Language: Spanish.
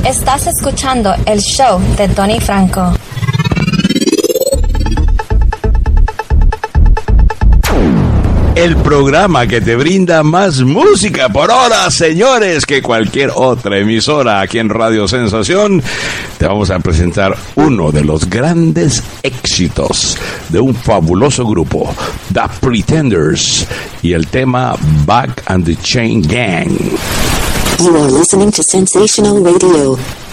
Estás escuchando el show de Tony Franco. El programa que te brinda más música por hora, señores, que cualquier otra emisora aquí en Radio Sensación. Te vamos a presentar uno de los grandes éxitos de un fabuloso grupo, The Pretenders, y el tema Back and the Chain Gang. You are listening to Sensational Radio.